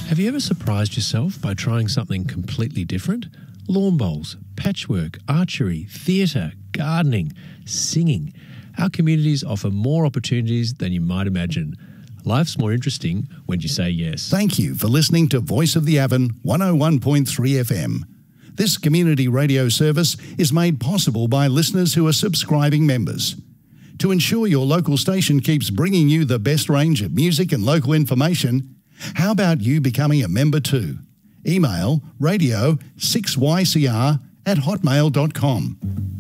Have you ever surprised yourself by trying something completely different? Lawn bowls, patchwork, archery, theatre, gardening, singing. Our communities offer more opportunities than you might imagine. Life's more interesting when you say yes. Thank you for listening to Voice of the Avon 101.3 FM. This community radio service is made possible by listeners who are subscribing members. To ensure your local station keeps bringing you the best range of music and local information, how about you becoming a member too? Email radio6ycr@hotmail.com.